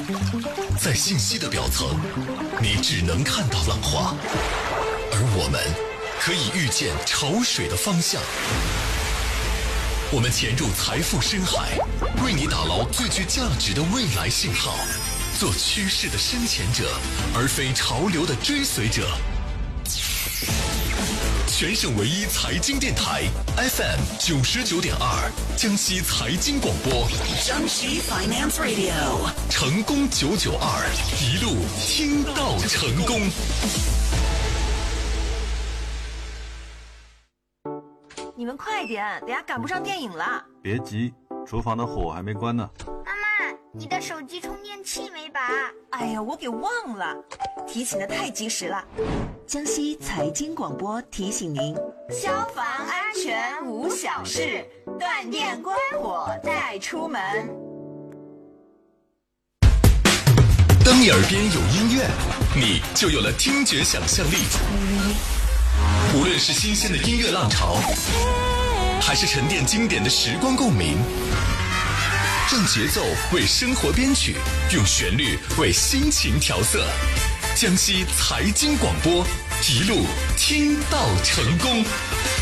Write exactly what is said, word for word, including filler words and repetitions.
在信息的表层，你只能看到浪花，而我们可以预见潮水的方向。我们潜入财富深海，为你打捞最具价值的未来信号，做趋势的深潜者，而非潮流的追随者。全省唯一财经电台 F M 九十九点二，江西财经广播， 江西 Finance Radio， 成功九九二，一路听到成功。 你们快点，等下赶不上电影了。 别急，厨房的火还没关呢。 妈妈，你的手机充电器没拔？ 哎呀，我给忘了，提醒的太及时了。江西财经广播提醒您：消防安全无小事，断电关火带出门。 当你耳边有音乐，你就有了听觉想象力。无论是新鲜的音乐浪潮，还是沉淀经典的时光共鸣，让节奏为生活编曲，用旋律为心情调色。江西财经广播，一路听到成功。